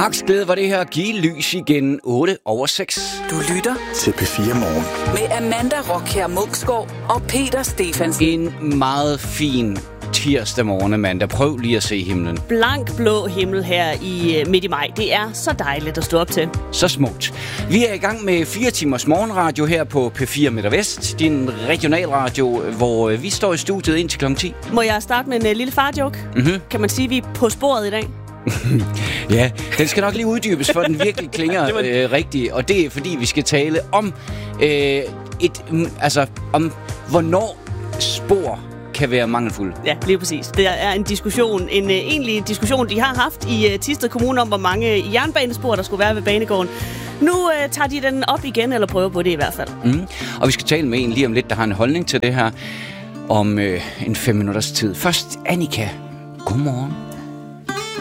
Aksted var det her. Giv lys igen. 8:06. Du lytter til P4 Morgen. Med Amanda Rockher Munksgaard og Peter Stefansen. En meget fin tirsdag morgen, Amanda. Prøv lige at se himlen. Blank blå himmel her midt i maj. Det er så dejligt at stå op til. Så smukt. Vi er i gang med 4 timers morgenradio her på P4 Midt og Vest. Din regionalradio, hvor vi står i studiet indtil kl. 10. Må jeg starte med en lille farjoke? Mm-hmm. Kan man sige, at vi er på sporet i dag? Ja, den skal nok lige uddybes, for den virkelig klinger rigtigt. Og det er, fordi vi skal tale om, om hvornår spor kan være mangelfulde. Ja, lige præcis. Det er en diskussion, en egentlig diskussion, de har haft i Thisted Kommune om, hvor mange jernbanespor, der skulle være ved banegården. Nu tager de den op igen, eller prøver på det i hvert fald. Og vi skal tale med en lige om lidt, der har en holdning til det her om en 5 minutters tid. Først Annika. Godmorgen.